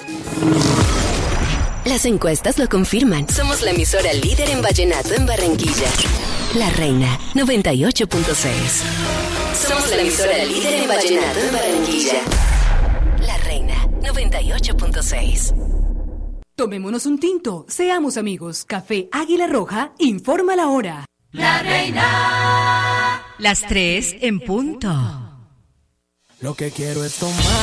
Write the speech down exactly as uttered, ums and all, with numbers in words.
Las encuestas lo confirman. Somos la emisora líder en vallenato en Barranquilla. La Reina, noventa y ocho punto seis. Somos la emisora líder en vallenato en Barranquilla. La Reina, noventa y ocho punto seis. Tomémonos un tinto, seamos amigos. Café Águila Roja informa la hora. La Reina. Las tres en punto. Lo que quiero es tomar.